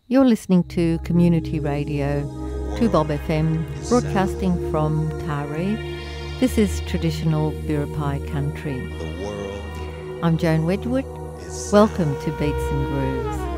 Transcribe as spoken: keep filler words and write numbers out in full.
You're listening to Community Radio, two Bob F M, broadcasting from Taree. This is traditional Biripi country. I'm Joan Wedgwood. Welcome to Beats and Grooves.